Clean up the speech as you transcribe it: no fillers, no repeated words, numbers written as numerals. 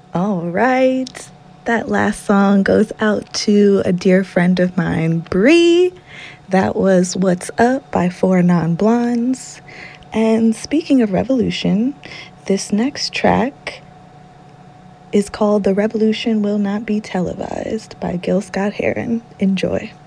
All right. That last song goes out to a dear friend of mine, Bree. That was What's Up by Four Non Blondes. And speaking of revolution, this next track is called The Revolution Will Not Be Televised by Gil Scott-Heron. Enjoy.